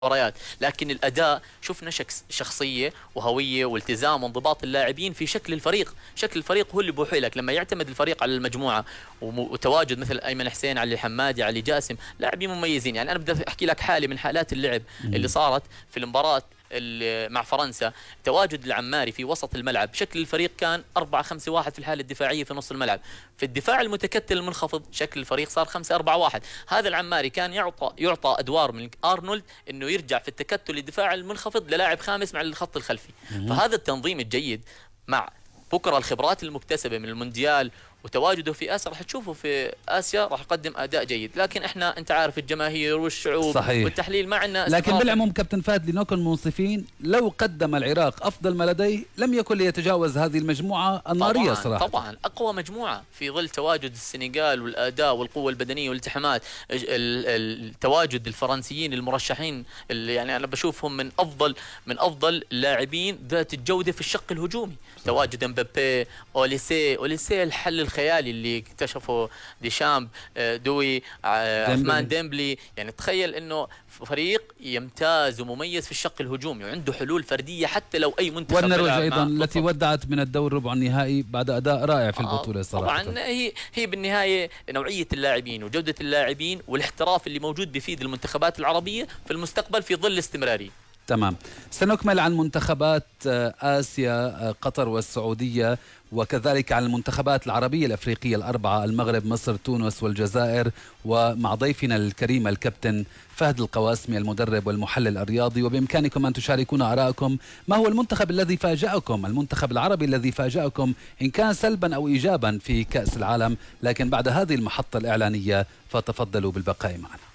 المباريات، لكن الاداء شفنا شخصيه وهويه والتزام وانضباط اللاعبين في شكل الفريق. شكل الفريق هو اللي بوحي لك لما يعتمد الفريق على المجموعه وتواجد مثل ايمن حسين، علي حمادي، علي جاسم، لاعبين مميزين. يعني انا بدي احكي لك حالي من حالات اللعب اللي صارت في المباراه مع فرنسا. تواجد العماري في وسط الملعب، شكل الفريق كان 4-5-1 في الحالة الدفاعية في نص الملعب. في الدفاع المتكتل المنخفض شكل الفريق صار 5-4-1. هذا العماري كان يعطى ادوار من ارنولد انه يرجع في التكتل الدفاعي المنخفض للاعب خامس مع الخط الخلفي. فهذا التنظيم الجيد مع بكره الخبرات المكتسبه من المونديال وتواجده في اسيا، راح تشوفه في اسيا راح يقدم اداء جيد. لكن احنا انت عارف الجماهير والشعوب صحيح. والتحليل ما عندنا. لكن بالعموم كابتن فهد لنكن منصفين، لو قدم العراق افضل ما لديه لم يكن ليتجاوز هذه المجموعه الناريه صراحه. طبعا اقوى مجموعه في ظل تواجد السنغال والاداء والقوه البدنيه والالتحامات، تواجد الفرنسيين المرشحين اللي يعني انا بشوفهم من افضل اللاعبين ذات الجوده في الشق الهجومي. تواجد مبابي، اوليسي الحل الخيالي اللي اكتشفه ديشامب، دوي، عثمان ديمبلي. يعني تخيل انه فريق يمتاز ومميز في الشق الهجومي وعنده حلول فرديه حتى لو اي منتخب. والنرويج ايضا التي ودعت من الدور ربع النهائي بعد اداء رائع في البطوله صراحه. طبعا هي بالنهايه نوعيه اللاعبين وجوده اللاعبين والاحتراف اللي موجود بيفيد المنتخبات العربيه في المستقبل في ظل الاستمراريه. تمام. سنكمل عن منتخبات آسيا، قطر والسعودية، وكذلك عن المنتخبات العربية الأفريقية الأربعة، المغرب، مصر، تونس والجزائر، ومع ضيفنا الكريم الكابتن فهد القواسمي المدرب والمحلل الرياضي. وبإمكانكم أن تشاركونا آراءكم، ما هو المنتخب الذي فاجأكم، المنتخب العربي الذي فاجأكم إن كان سلبا أو إيجابا في كأس العالم. لكن بعد هذه المحطة الإعلانية فتفضلوا بالبقاء معنا.